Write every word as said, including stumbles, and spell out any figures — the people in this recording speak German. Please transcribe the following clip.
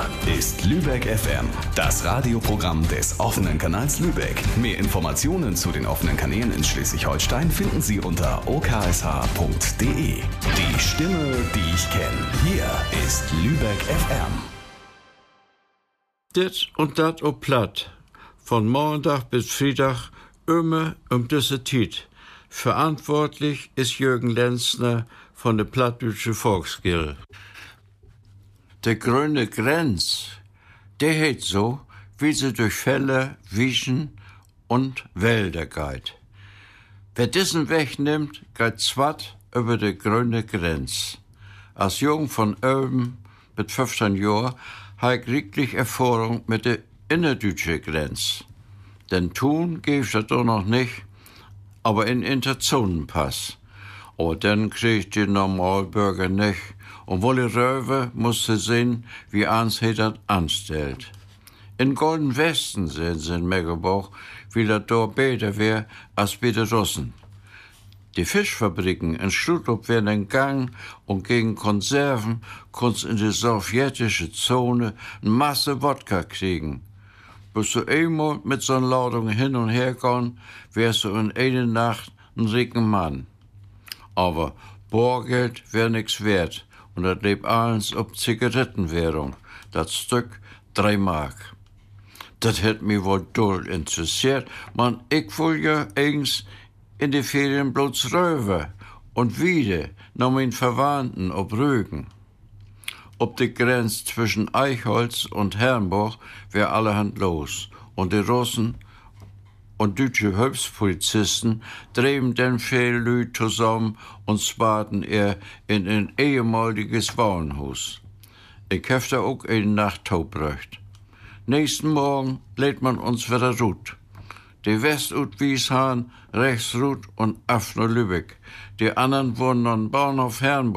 ist Lübeck F M, das Radioprogramm des offenen Kanals Lübeck. Mehr Informationen zu den offenen Kanälen in Schleswig-Holstein finden Sie unter o k s h punkt d e. Die Stimme, die ich kenne. Hier ist Lübeck F M. Dit und dat op Platt. Von Montag bis Freitag immer um diese Zeit. Verantwortlich ist Jürgen Lenzner von der Plattdeutsche Volksgilde. Der grüne Grenz, der heet so, wie sie durch Felder, Wiechen und Wälder geht. Wer diesen Weg nimmt, geht zwart über die grüne Grenz. Als Jung von oben mit fünfzehn Jahren habe ich reichlich Erfahrung mit der innerdeutschen Grenz. Denn tun gebe ich das doch noch nicht, aber in Interzonenpass. Aber dann kriegt die Normalbürger nicht. Und wolle Röwe musste sehen, wie ans he das anstellt. In Golden Westen sind sie in Meggeburg, wie das dort besser wär als bei den Russen. Die Fischfabriken in Stuttgart werden in Gang und gegen Konserven konnt's in die sowjetische Zone eine Masse Wodka kriegen. Bis du einmal mit so einer Ladung hin und her gehen, wärst du in einer Nacht ein reichen Mann. Aber Bargeld wär nix wert. Und das lebt alles ob Zigarettenwährung. Das Stück drei Mark. Das hätt mich wohl doll interessiert, man, ich will ja eigens in die Ferien bloß rüber und wieder noch meinen Verwandten ob Rügen. Ob die Grenze zwischen Eichholz und Herrenburg wär allerhand los. Und die Russen und deutsche Hilfspolizisten treiben den viel Lüd zusammen und spaten er in ein ehemaliges Wauenhaus. Ich hab da auch eine Nacht taubröcht. Nächsten Morgen lädt man uns wieder rut. Die West ut Wieshahn, rechts rut und af nach Lübeck. Die anderen wohnen an Bahnhof Herrenburg.